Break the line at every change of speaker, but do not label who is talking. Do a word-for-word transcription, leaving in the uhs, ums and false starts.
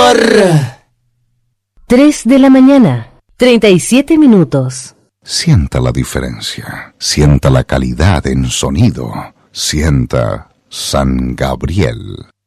amor.
tres de la mañana, treinta y siete minutos.
Sienta la diferencia, sienta la calidad en sonido, sienta San Gabriel.